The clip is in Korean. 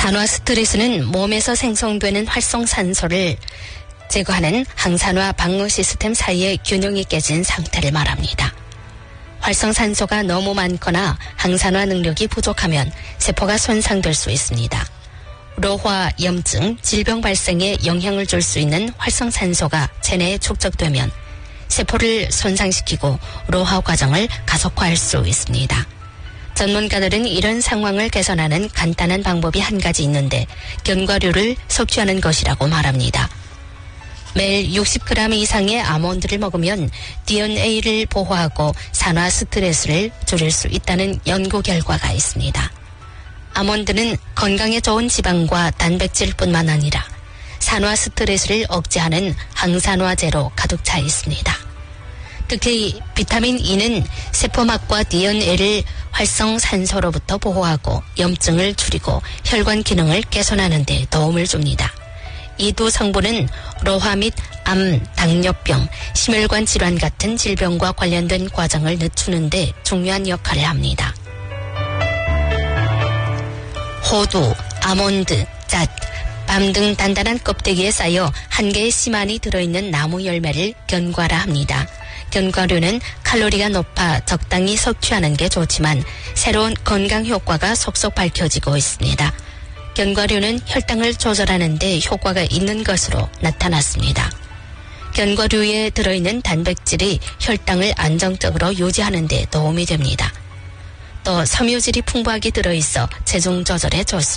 산화 스트레스는 몸에서 생성되는 활성산소를 제거하는 항산화 방어 시스템 사이의 균형이 깨진 상태를 말합니다. 활성산소가 너무 많거나 항산화 능력이 부족하면 세포가 손상될 수 있습니다. 로화, 염증, 질병 발생에 영향을 줄 수 있는 활성산소가 체내에 축적되면 세포를 손상시키고 로화 과정을 가속화할 수 있습니다. 전문가들은 이런 상황을 개선하는 간단한 방법이 한 가지 있는데 견과류를 섭취하는 것이라고 말합니다. 매일 60g 이상의 아몬드를 먹으면 DNA를 보호하고 산화 스트레스를 줄일 수 있다는 연구 결과가 있습니다. 아몬드는 건강에 좋은 지방과 단백질뿐만 아니라 산화 스트레스를 억제하는 항산화제로 가득 차 있습니다. 특히 비타민 E는 세포막과 DNA를 활성산소로부터 보호하고 염증을 줄이고 혈관 기능을 개선하는 데 도움을 줍니다. 이 두 성분은 로화 및 암, 당뇨병, 심혈관 질환 같은 질병과 관련된 과정을 늦추는 데 중요한 역할을 합니다. 호두, 아몬드, 잣, 밤 등 단단한 껍데기에 쌓여 한 개의 씨 안이 들어있는 나무 열매를 견과라 합니다. 견과류는 칼로리가 높아 적당히 섭취하는 게 좋지만 새로운 건강 효과가 속속 밝혀지고 있습니다. 견과류는 혈당을 조절하는 데 효과가 있는 것으로 나타났습니다. 견과류에 들어있는 단백질이 혈당을 안정적으로 유지하는 데 도움이 됩니다. 또 섬유질이 풍부하게 들어있어 체중 조절에 좋습니다.